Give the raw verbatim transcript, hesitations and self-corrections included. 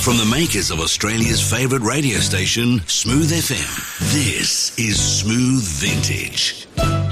From the makers of Australia's favourite radio station, Smooth F M, this is Smooth Vintage.